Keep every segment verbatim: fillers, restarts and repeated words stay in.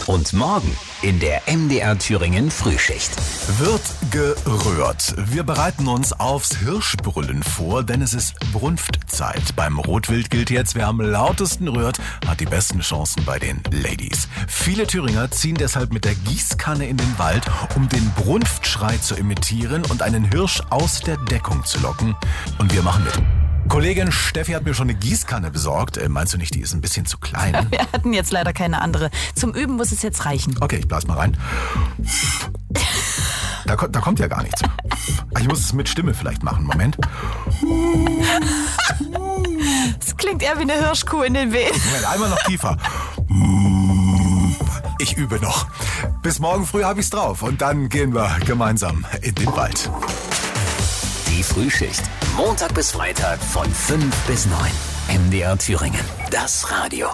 Und morgen in der M D R Thüringen Frühschicht. Wird gerührt. Wir bereiten uns aufs Hirschbrüllen vor, denn es ist Brunftzeit. Beim Rotwild gilt jetzt, wer am lautesten rührt, hat die besten Chancen bei den Ladies. Viele Thüringer ziehen deshalb mit der Gießkanne in den Wald, um den Brunftschrei zu imitieren und einen Hirsch aus der Deckung zu locken. Und wir machen mit. Kollegin Steffi hat mir schon eine Gießkanne besorgt. Äh, meinst du nicht, die ist ein bisschen zu klein? Wir hatten jetzt leider keine andere. Zum Üben muss es jetzt reichen. Okay, ich blas mal rein. Da, da kommt ja gar nichts. Ich muss es mit Stimme vielleicht machen. Moment. Es klingt eher wie eine Hirschkuh in den Wehen. Moment, einmal noch tiefer. Ich übe noch. Bis morgen früh habe ich's drauf. Und dann gehen wir gemeinsam in den Wald. Die Frühschicht. Montag bis Freitag von fünf bis neun. M D R Thüringen. Das Radio.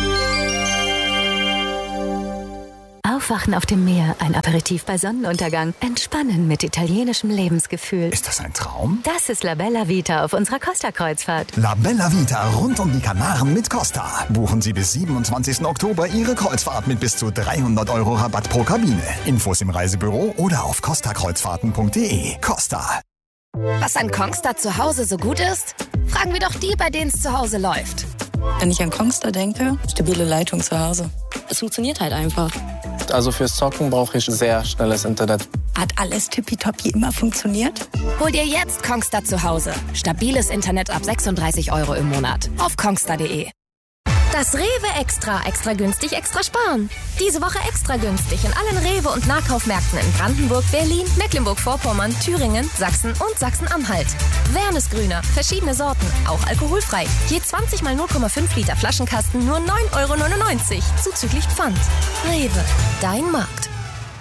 Aufwachen auf dem Meer, ein Aperitif bei Sonnenuntergang, entspannen mit italienischem Lebensgefühl. Ist das ein Traum? Das ist La Bella Vita auf unserer Costa-Kreuzfahrt. La Bella Vita rund um die Kanaren mit Costa. Buchen Sie bis siebenundzwanzigsten Oktober Ihre Kreuzfahrt mit bis zu dreihundert Euro Rabatt pro Kabine. Infos im Reisebüro oder auf costa kreuzfahrten punkt de. Costa. Was an Kongstar zu Hause so gut ist? Fragen wir doch die, bei denen es zu Hause läuft. Wenn ich an Kongstar denke, stabile Leitung zu Hause. Es funktioniert halt einfach. Also fürs Zocken brauche ich sehr schnelles Internet. Hat alles tippitoppi immer funktioniert? Hol dir jetzt Kongstar zu Hause. Stabiles Internet ab sechsunddreißig Euro im Monat. Auf kongstar punkt de. Das Rewe Extra. Extra günstig, extra sparen. Diese Woche extra günstig in allen Rewe- und Nahkaufmärkten in Brandenburg, Berlin, Mecklenburg-Vorpommern, Thüringen, Sachsen und Sachsen-Anhalt. Wernesgrüner, verschiedene Sorten, auch alkoholfrei. Je zwanzig mal null Komma fünf Liter Flaschenkasten nur neun Euro neunundneunzig, zuzüglich Pfand. Rewe, dein Markt.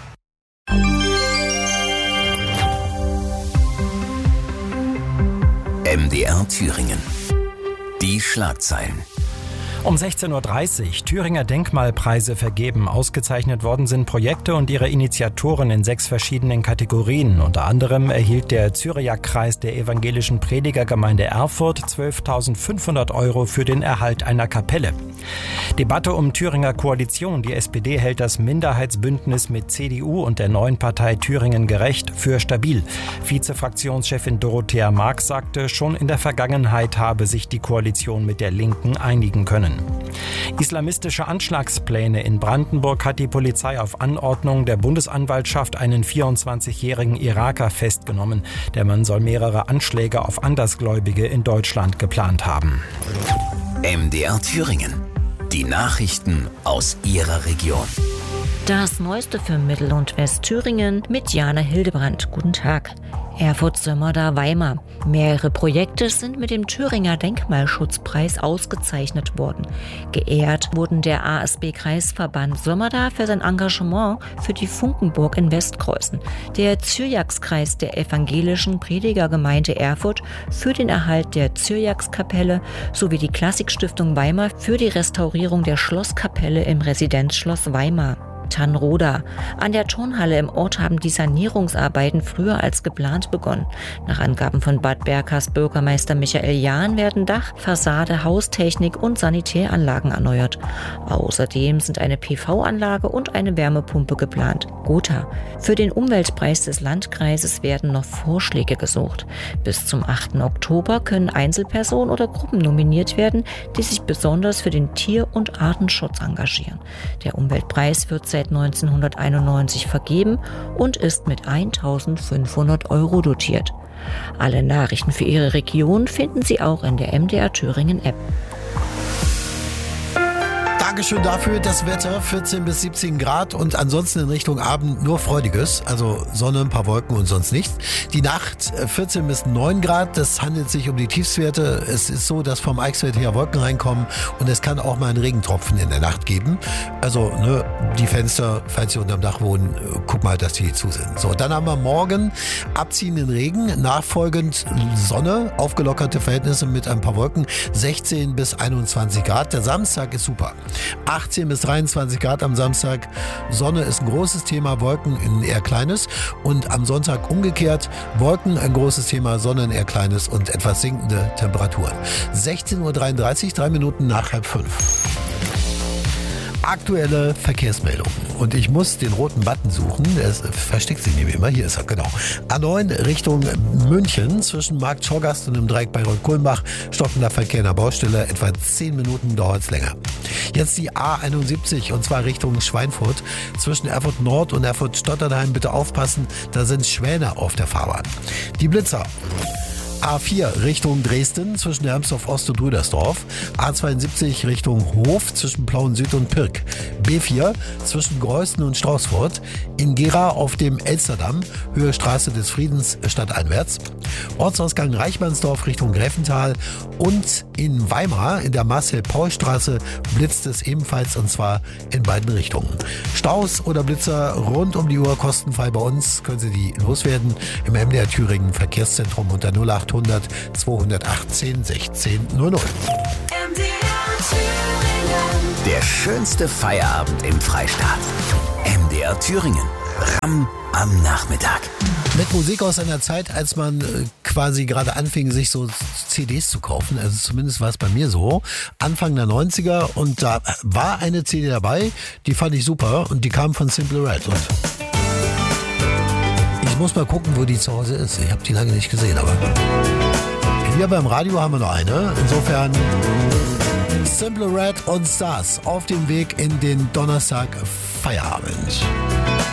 M D R Thüringen. Die Schlagzeilen. Um sechzehn Uhr dreißig, Thüringer Denkmalpreise vergeben. Ausgezeichnet worden sind Projekte und ihre Initiatoren in sechs verschiedenen Kategorien. Unter anderem erhielt der Zyriakkreis der evangelischen Predigergemeinde Erfurt zwölftausendfünfhundert Euro für den Erhalt einer Kapelle. Debatte um Thüringer Koalition. Die S P D hält das Minderheitsbündnis mit C D U und der neuen Partei Thüringen gerecht für stabil. Vizefraktionschefin Dorothea Marx sagte, schon in der Vergangenheit habe sich die Koalition mit der Linken einigen können. Islamistische Anschlagspläne. In Brandenburg hat die Polizei auf Anordnung der Bundesanwaltschaft einen vierundzwanzigjährigen Iraker festgenommen. Der Mann soll mehrere Anschläge auf Andersgläubige in Deutschland geplant haben. M D R Thüringen. Die Nachrichten aus Ihrer Region. Das Neueste für Mittel- und Westthüringen mit Jana Hildebrand. Guten Tag. Erfurt-Sömmerda-Weimar. Mehrere Projekte sind mit dem Thüringer Denkmalschutzpreis ausgezeichnet worden. Geehrt wurden der A S B-Kreisverband Sömmerda für sein Engagement für die Funkenburg in Westkreuzen, der Zyriakkreis der evangelischen Predigergemeinde Erfurt für den Erhalt der Zyriakkapelle sowie die Klassikstiftung Weimar für die Restaurierung der Schlosskapelle im Residenzschloss Weimar. Tannroda. An der Turnhalle im Ort haben die Sanierungsarbeiten früher als geplant begonnen. Nach Angaben von Bad Berkas Bürgermeister Michael Jahn werden Dach, Fassade, Haustechnik und Sanitäranlagen erneuert. Außerdem sind eine P V-Anlage und eine Wärmepumpe geplant. Gotha. Für den Umweltpreis des Landkreises werden noch Vorschläge gesucht. Bis zum achten Oktober können Einzelpersonen oder Gruppen nominiert werden, die sich besonders für den Tier- und Artenschutz engagieren. Der Umweltpreis wird seit neunzehnhunderteinundneunzig vergeben und ist mit eintausendfünfhundert Euro dotiert. Alle Nachrichten für Ihre Region finden Sie auch in der M D R Thüringen App. Dankeschön dafür. Das Wetter vierzehn bis siebzehn Grad und ansonsten in Richtung Abend nur Freudiges. Also Sonne, ein paar Wolken und sonst nichts. Die Nacht vierzehn bis neun Grad. Das handelt sich um die Tiefstwerte. Es ist so, dass vom Eichsfeld her Wolken reinkommen und es kann auch mal einen Regentropfen in der Nacht geben. Also ne, die Fenster, falls Sie unterm Dach wohnen, guck mal, dass die zu sind. So, dann haben wir morgen abziehenden Regen, nachfolgend Sonne, aufgelockerte Verhältnisse mit ein paar Wolken, sechzehn bis einundzwanzig Grad. Der Samstag ist super. achtzehn bis dreiundzwanzig Grad am Samstag. Sonne ist ein großes Thema, Wolken ein eher kleines. Und am Sonntag umgekehrt, Wolken ein großes Thema, Sonne ein eher kleines und etwas sinkende Temperaturen. sechzehn Uhr dreiunddreißig, drei Minuten nach halb fünf. Aktuelle Verkehrsmeldung. Und ich muss den roten Button suchen. Der ist, versteckt sich nämlich immer. Hier ist er, genau. A neun Richtung München zwischen Markt Schorgast und dem Dreieck Bayreuth-Kulmbach. Stockender Verkehr in der Baustelle. Etwa zehn Minuten dauert es länger. Jetzt die A einundsiebzig und zwar Richtung Schweinfurt. Zwischen Erfurt Nord und Erfurt Stotternheim. Bitte aufpassen, da sind Schwäne auf der Fahrbahn. Die Blitzer. A vier Richtung Dresden zwischen Hermsdorf Ost und Rüdersdorf. A zweiundsiebzig Richtung Hof zwischen Plauen Süd und Pirk. B vier zwischen Greußen und Straußfurt. In Gera auf dem Elsterdamm, Höhe Straße des Friedens stadteinwärts. Ortsausgang Reichmannsdorf Richtung Gräfental. Und in Weimar in der Marcel-Paul-Straße blitzt es ebenfalls und zwar in beiden Richtungen. Staus oder Blitzer rund um die Uhr kostenfrei bei uns. Können Sie die loswerden im M D R Thüringen Verkehrszentrum unter null acht hundert zweihundertachtzehn sechzehn null null. Der schönste Feierabend im Freistaat. M D R Thüringen. Ram am Nachmittag. Mit Musik aus einer Zeit, als man äh, quasi gerade anfing, sich so C Ds zu kaufen. Also zumindest war es bei mir so. Anfang der neunziger und da war eine C D dabei, die fand ich super und die kam von Simple Red. Und ich muss mal gucken, wo die zu Hause ist. Ich habe die lange nicht gesehen, aber hier beim Radio haben wir noch eine. Insofern Simple Red und Stars auf dem Weg in den Donnerstag Feierabend.